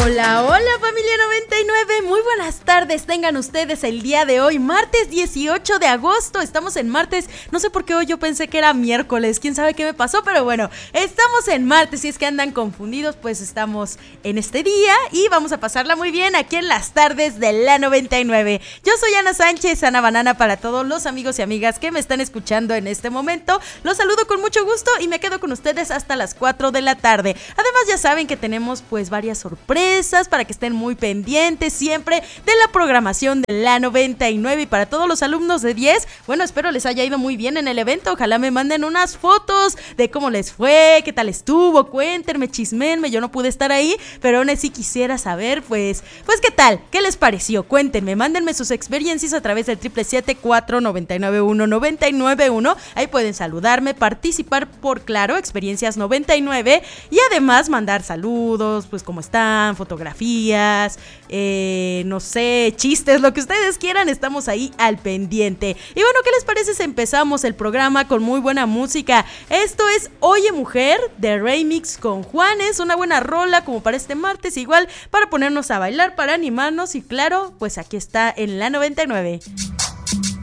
Hola, hola familia 99, muy buenas tardes tengan ustedes el día de hoy, martes 18 de agosto, estamos en martes, no sé por qué hoy yo pensé que era miércoles, quién sabe qué me pasó, pero bueno, estamos en martes, si es que andan confundidos, pues estamos en este día y vamos a pasarla muy bien aquí en las tardes de la 99. Yo soy Ana Sánchez, Ana Banana para todos los amigos y amigas que me están escuchando en este momento, los saludo con mucho gusto y me quedo con ustedes hasta las 4 de la tarde. Además ya saben que tenemos pues varias sorpresas para que estén muy pendientes siempre de la programación de la 99 y para todos los alumnos de 10, bueno, espero les haya ido muy bien en el evento, ojalá me manden unas fotos de cómo les fue, qué tal estuvo, cuéntenme, chismenme, yo no pude estar ahí, pero aún así quisiera saber, pues qué tal, qué les pareció, cuéntenme, mándenme sus experiencias a través del 777-499-1991, ahí pueden saludarme, participar por Claro, Experiencias 99 y además mandar saludos, pues cómo están, fotografías, no sé, chistes, lo que ustedes quieran, estamos ahí al pendiente. Y bueno, ¿qué les parece si empezamos el programa con muy buena música? Esto es Oye Mujer de Remix con Juanes, una buena rola como para este martes, igual para ponernos a bailar, para animarnos y claro, pues aquí está en la 99.